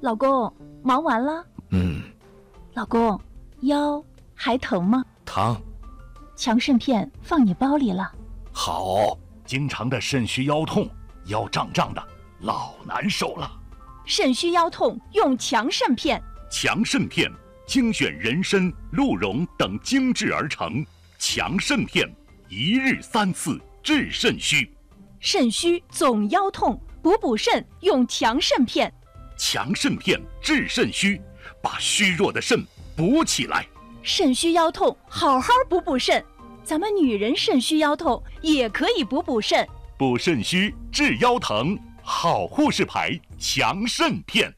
老公，忙完了？老公，腰还疼吗？ 疼。 强肾片放你包里了。 好，经常的肾虚腰痛，腰胀胀的，老难受了。 肾虚腰痛用强肾片。 强肾片精选人参、鹿茸等精制而成，强肾片一日3次治肾虚。 肾虚总腰痛，补肾用强肾片。 强肾片治肾虚，把虚弱的肾补起来。 肾虚腰痛好好补肾，咱们女人肾虚腰痛也可以补肾。 补肾虚治腰疼，好护士牌强肾片。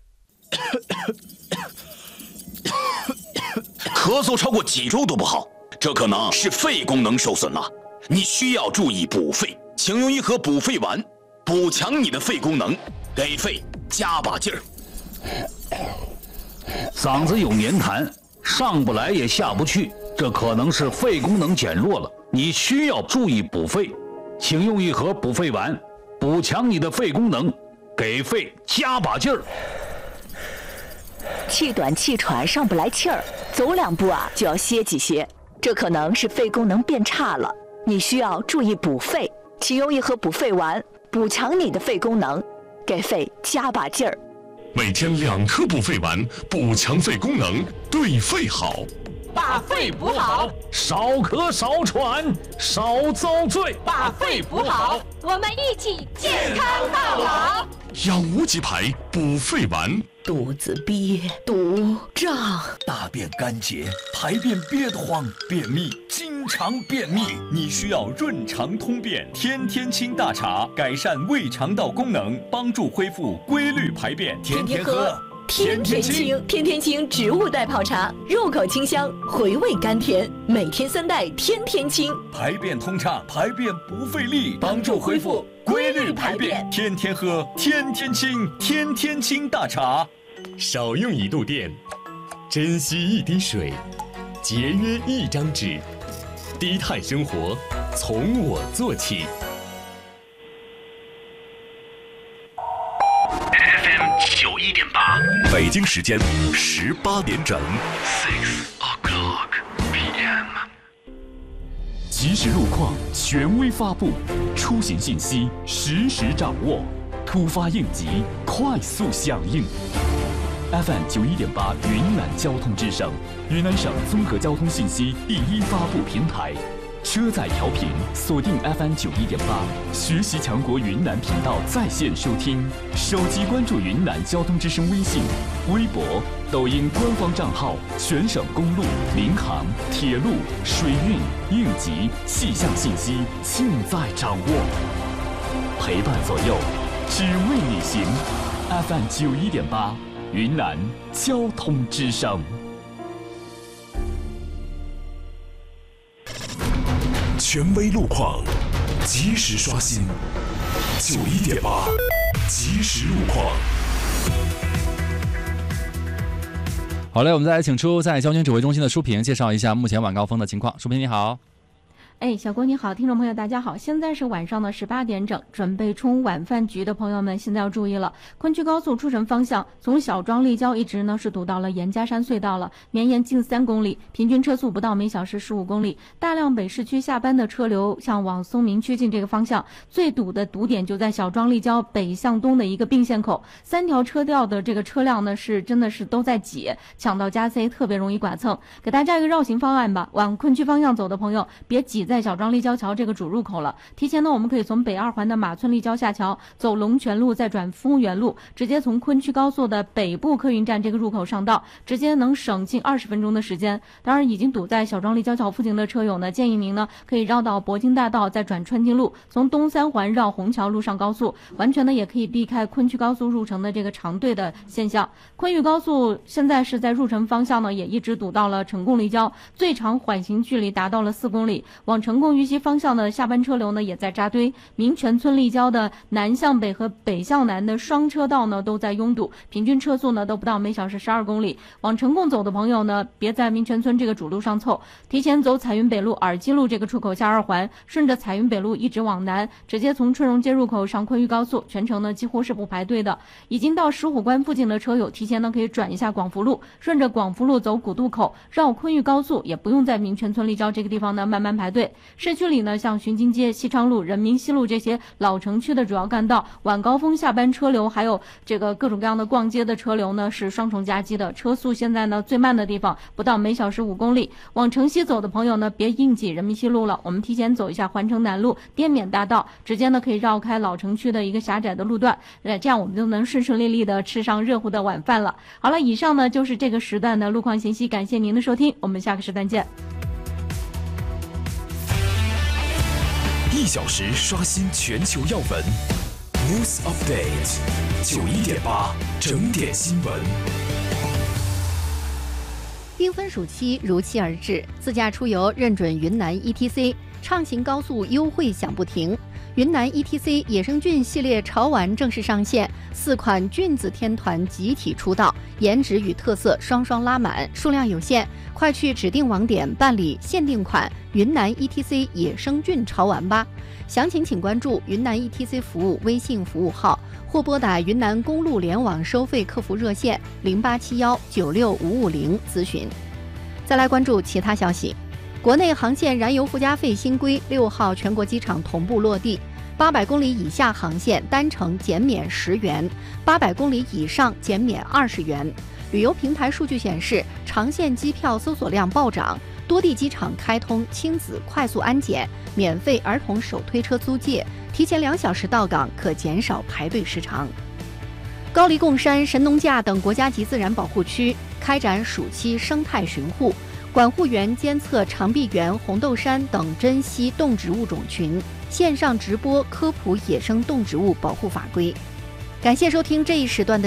咳嗽超过几周都不好，这可能是肺功能受损了，你需要注意补肺，请用一盒补肺丸，补强你的肺功能，给肺加把劲儿。 嗓子有黏痰，上不来也下不去，这可能是肺功能减弱了，你需要注意补肺，请用一盒补肺丸，补强你的肺功能，给肺加把劲儿。 气短气喘上不来气儿，走2步就要歇几歇，这可能是肺功能变差了，你需要注意补肺，请用一盒补肺丸，补强你的肺功能，给肺加把劲儿。 每天2颗补肺丸，补强肺功能，对肺好。 把肺补好， 少咳少喘少遭罪。 把肺补好，我们一起健康到老。 养无极牌补肺丸。 肚子憋、堵、胀， 大便干结，排便憋得慌，便秘，经常便秘，你需要润肠通便天天清大茶，改善胃肠道功能，帮助恢复规律排便，天天喝。 天天清，天天清植物代泡茶，入口清香，回味甘甜，每天3袋，天天清， 排便通畅，排便不费力，帮助恢复规律排便，天天喝，天天清，天天清大茶。 少用1度电，珍惜1滴水，节约1张纸，低碳生活从我做起。 FM91.8，北京时间18点整。6:00 PM。 即时路况权威发布，出行信息实时掌握，突发应急快速响应。FM91.8云南交通之声，云南省综合交通信息第一发布平台。车载调频锁定 FM91.8，学习强国云南频道在线收听，手机关注云南交通之声微信、微博、抖音官方账号，全省公路、民航、铁路、水运、应急、气象信息尽在掌握，陪伴左右，只为你行。FM91.8，云南交通之声。 权威路况，及时刷新。91.8，即时路况。 好嘞，我们再来请出在交警指挥中心的舒平介绍一下目前晚高峰的情况。舒平你好。 小郭你好，听众朋友大家好，现在是晚上的18点整，准备冲晚饭局的朋友们现在要注意了，昆曲高速出城方向从小庄立交一直呢是堵到了严家山隧道了，绵延近3公里，平均车速不到每小时15公里，大量北市区下班的车流向往松明区进这个方向，最堵的堵点就在小庄立交北向东的一个并线口，3条车道的这个车辆呢是真的是都在挤，抢道加塞，特别容易剐蹭。给大家一个绕行方案吧，往昆区方向走的朋友别挤在小庄立交桥这个主入口了，提前呢我们可以从北2环的马村立交下桥，走龙泉路再转丰原路，直接从昆区高速的北部客运站这个入口上道，直接能省近20分钟的时间。当然已经堵在小庄立交桥附近的车友呢，建议您呢可以绕到铂金大道再转川津路，从东3环绕虹桥路上高速，完全呢也可以避开昆区高速入城的这个长队的现象。昆豫高速现在是在入城方向呢也一直堵到了成贡立交，最长缓行距离达到了4公里，往成贡玉溪方向的下班车流呢也在扎堆，民权村立交的南向北和北向南的双车道呢都在拥堵，平均车速呢都不到每小时12公里。往成贡走的朋友呢，别在民权村这个主路上凑，提前走彩云北路耳机路这个出口下2环，顺着彩云北路一直往南，直接从春荣街入口上昆玉高速，全程呢几乎是不排队的。已经到石虎关附近的车友，提前呢可以转一下广福路，顺着广福路走古渡口，绕昆玉高速，也不用在民权村立交这个地方呢慢慢排队。市区里呢，像巡津街、西昌路、人民西路这些老城区的主要干道，晚高峰下班车流，还有这个各种各样的逛街的车流呢是双重夹击的，车速现在呢最慢的地方不到每小时5公里。往城西走的朋友呢，别硬挤人民西路了，我们提前走一下环城南路、滇缅大道，直接呢可以绕开老城区的一个狭窄的路段，这样我们就能顺顺利利的吃上热乎的晚饭了。好了，以上呢就是这个时段的路况信息，感谢您的收听，我们下个时段见。 1小时刷新全球要闻 ，News Update 91.8整点新闻。 缤纷暑期如期而至，自驾出游认准云南 ETC， 畅行高速优惠享不停。云南 ETC 野生菌系列潮玩正式上线，4款菌子天团集体出道，颜值与特色双双拉满，数量有限，快去指定网点办理限定款云南 ETC 野生菌潮玩吧。详情请关注云南 ETC 服务微信服务号，或拨打云南公路联网收费客服热线0871965550咨询。再来关注其他消息。国内航线燃油附加费新规6号全国机场同步落地，800公里以下航线单程减免10元，800公里以上减免20元。旅游平台数据显示，长线机票搜索量暴涨，多地机场开通亲子快速安检、免费儿童手推车租借，提前2小时到港可减少排队时长。高黎贡山、神农架等国家级自然保护区开展暑期生态巡护，管护员监测长臂猿、红豆杉等珍稀动植物种群，线上直播科普野生动植物保护法规。感谢收听这一时段的